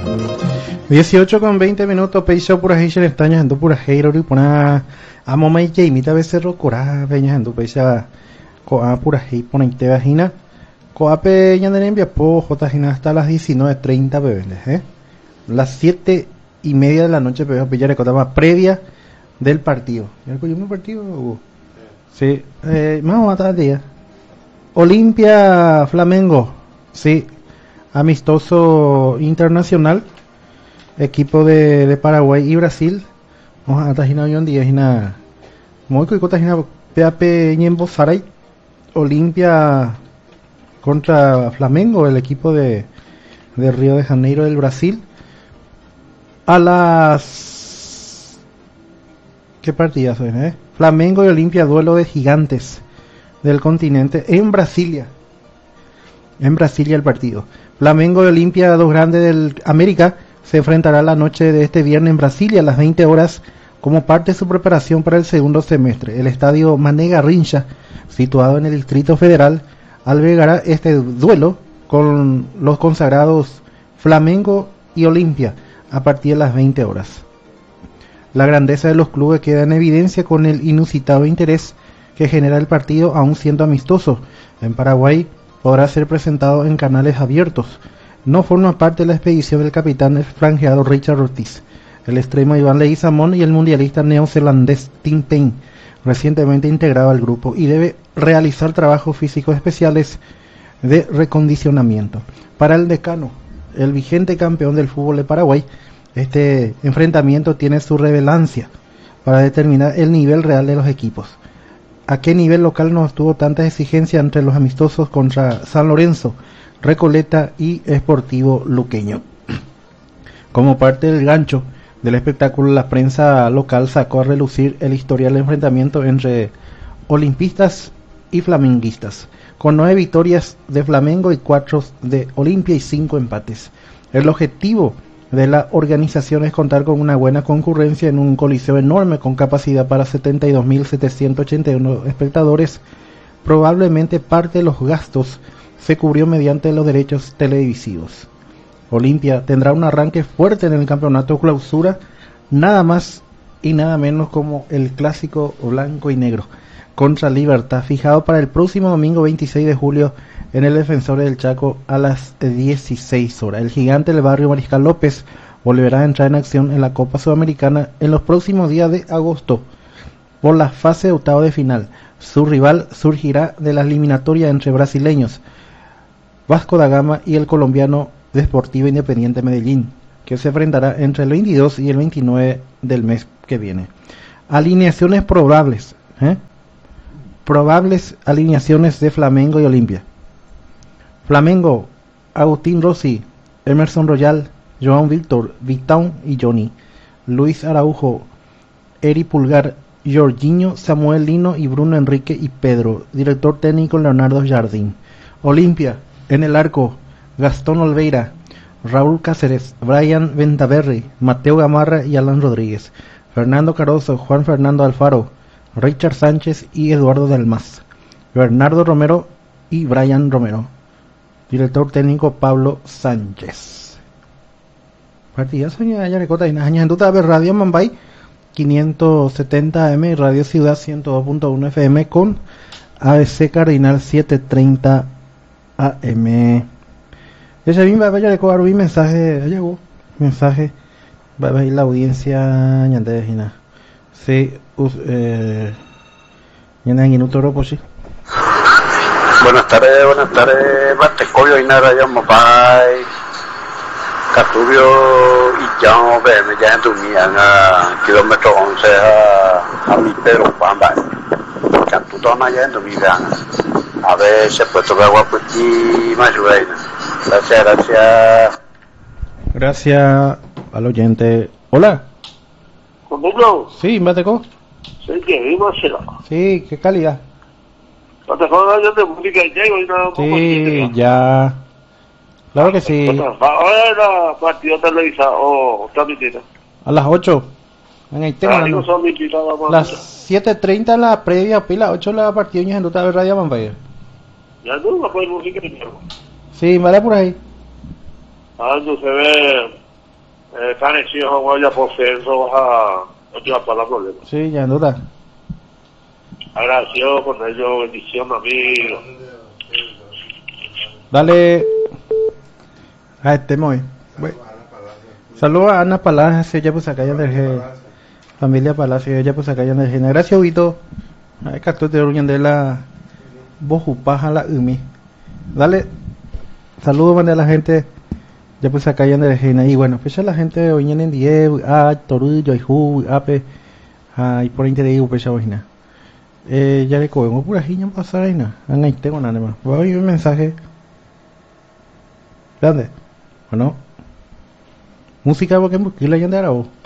18 con 20 minutos, Peixo pura Heisha estañas en pura Heiro y pona a Moma y Jamita Becerro Cora, Peñas en Peixa, Coa pura Hei, pona y te vagina, Coa Peña de Nembia, po, Jotagina hasta las 19:30 bebés, las 7:30 de la noche, pero Pella recordaba previa del partido. ¿El mismo partido? Sí, vamos a matar el día. Olimpia Flamengo, sí, amistoso internacional. Equipo de Paraguay y Brasil. Vamos a tajina hoy en día. Muy cuico tajina PAP Ñembo Saray. Olimpia contra Flamengo, el equipo de Río de Janeiro del Brasil. A las... ¿Qué partidas son, Flamengo y Olimpia, duelo de gigantes del continente en Brasilia. En Brasilia el partido. Flamengo y Olimpia, dos grandes del América, se enfrentará la noche de este viernes en Brasilia a las 20 horas como parte de su preparación para el segundo semestre. El estadio Mané Garrincha, situado en el Distrito Federal, albergará este duelo con los consagrados Flamengo y Olimpia a partir de las 20 horas. La grandeza de los clubes queda en evidencia con el inusitado interés que genera el partido, aun siendo amistoso. En Paraguay podrá ser presentado en canales abiertos. No forma parte de la expedición del capitán franjeado Richard Ortiz, el extremo Iván Leguizamón y el mundialista neozelandés Tim Payne, recientemente integrado al grupo, y debe realizar trabajos físicos especiales de recondicionamiento. Para el decano, el vigente campeón del fútbol de Paraguay, este enfrentamiento tiene su relevancia para determinar el nivel real de los equipos. ¿A qué nivel local no estuvo tanta exigencia entre los amistosos contra San Lorenzo, Recoleta y Sportivo Luqueño? Como parte del gancho del espectáculo, la prensa local sacó a relucir el historial de enfrentamiento entre olimpistas y flamenguistas, con 9 victorias de Flamengo y 4 de Olimpia y 5 empates. El objetivo de la organización es contar con una buena concurrencia en un coliseo enorme con capacidad para 72.781 espectadores. Probablemente parte de los gastos se cubrió mediante los derechos televisivos. Olimpia tendrá un arranque fuerte en el campeonato clausura, nada más y nada menos como el clásico blanco y negro contra Libertad, fijado para el próximo domingo 26 de julio en el Defensor del Chaco a las 16 horas. El gigante del barrio Mariscal López volverá a entrar en acción en la Copa Sudamericana en los próximos días de agosto por la fase de octavo de final. Su rival surgirá de la eliminatoria entre brasileños Vasco da Gama y el colombiano Deportivo Independiente Medellín, que se enfrentará entre el 22 y el 29 del mes que viene. Alineaciones probables, probables alineaciones de Flamengo y Olimpia. Flamengo: Agustín Rossi, Emerson Royal, João Víctor, Vitão y Johnny, Luis Araujo, Eri Pulgar, Jorginho, Samuel Lino y Bruno Enrique y Pedro. Director técnico Leonardo Jardín. Olimpia: en el arco, Gastón Olveira, Raúl Cáceres, Brian Ventaverri, Mateo Gamarra y Alan Rodríguez. Fernando Carozo, Juan Fernando Alfaro, Richard Sánchez y Eduardo Dalmas. Bernardo Romero y Brian Romero. Director técnico Pablo Sánchez. Partida soña ya recota y naña en tuta Radio Mambay 570 AM y Radio Ciudad 102.1 FM con ABC Cardinal 730 AM. Ese mismo va a llegar un mensaje, llegó mensaje, va a ir la audiencia ñande hina. Sí, ñande en otro ropo sí. Buenas tardes, Matecobio y nada, ya Mobile, Catubio y ya me ya en tu mía, kilómetro 11 a mi Pedro Pamba, Cantutona ya en tu mía, a ver, se puede tocar guapo y más Gracias. Gracias al oyente. Hola. ¿Conmigo? Sí, Mateco. Sí, que vimos. Sí, qué calidad. Mateco, yo te música y llego y nada. Sí, ya. Claro que sí. Ahora era partido televisado o transmitido. A las 8. En el tema. Las 7:30 la previa, pila 8 la partida en Ruta de Radio Mambaya. Ya tú no puedes música y llego. Sí, vale por ahí. No se ve parecido a Guaya Pocenso a otra para problema. Sí, ya no da. Agradecido con ello, bendición amigo. Dale. A este muy. Saludos a Ana Palacio, ya pues acá ya de familia Palacio, ya pues acá ya de gracias Vito. Ay, carto de origen de la Bojupaja la Umi. Dale. Saludos a la gente. Ya pues acá ya de y bueno, pues ya la gente hoy en día Torullo y Hu Ape y por interés pues ya hoy ya le cogemos pura jiña pasar y nada. Ahí tengo nada más. Voy a oír un mensaje. ¿Dónde? Bueno. Música porque la gente era vos.